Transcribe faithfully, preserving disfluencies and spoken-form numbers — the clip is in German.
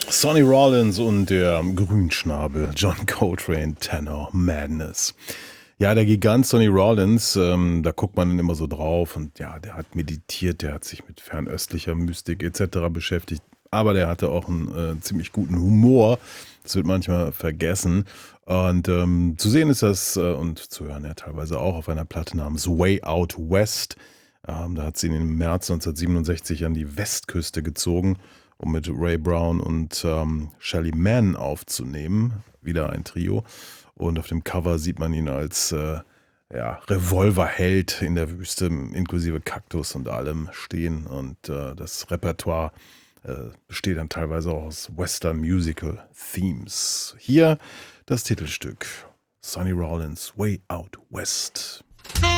Sonny Rollins und der Grünschnabel John Coltrane, Tenor Madness. Ja, der Gigant Sonny Rollins, ähm, da guckt man dann immer so drauf und ja, der hat meditiert, der hat sich mit fernöstlicher Mystik et cetera beschäftigt, aber der hatte auch einen äh, ziemlich guten Humor. Das wird manchmal vergessen. Und ähm, zu sehen ist das äh, und zu hören ja teilweise auch auf einer Platte namens Way Out West. Ähm, da hat sie ihn im März neunzehnhundertsiebenundsechzig an die Westküste gezogen, um mit Ray Brown und ähm, Shelly Manne aufzunehmen. Wieder ein Trio. Und auf dem Cover sieht man ihn als äh, ja, Revolverheld in der Wüste, inklusive Kaktus und allem stehen. Und äh, das Repertoire äh, besteht dann teilweise auch aus Western Musical Themes. Hier das Titelstück Sonny Rollins, Way Out West.